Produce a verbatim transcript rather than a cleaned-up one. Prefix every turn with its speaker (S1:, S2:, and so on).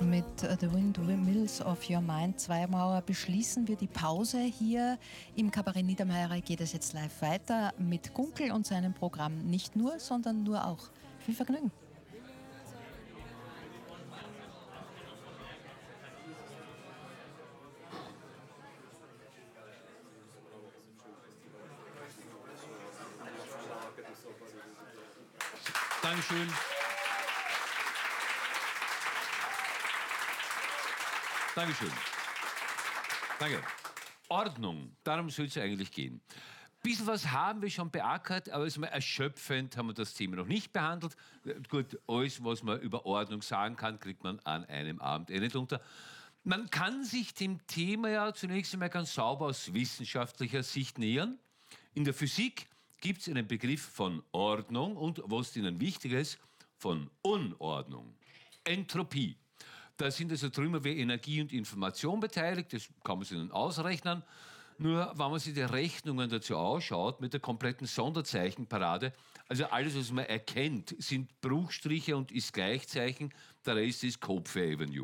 S1: Mit äh, The Windmills of Your Mind, Zweimauer, beschließen wir die Pause. Hier im Kabarett Niedermeyer geht es jetzt live weiter mit Gunkel und seinem Programm. Nicht nur, sondern nur auch. Viel Vergnügen.
S2: Dankeschön. Dankeschön. Danke. Ordnung, darum soll es eigentlich gehen. Bisschen was haben wir schon beackert, aber ist mal erschöpfend haben wir das Thema noch nicht behandelt. Gut, alles, was man über Ordnung sagen kann, kriegt man an einem Abend eh nicht unter. Man kann sich dem Thema ja zunächst einmal ganz sauber aus wissenschaftlicher Sicht nähern. In der Physik gibt es einen Begriff von Ordnung und, was ihnen wichtig ist, von Unordnung. Entropie. Da sind also drüber wie Energie und Information beteiligt, das kann man sich dann ausrechnen. Nur, wenn man sich die Rechnungen dazu ausschaut, mit der kompletten Sonderzeichenparade, also alles, was man erkennt, sind Bruchstriche und Ist-Gleichzeichen, der Rest ist Code für Avenue.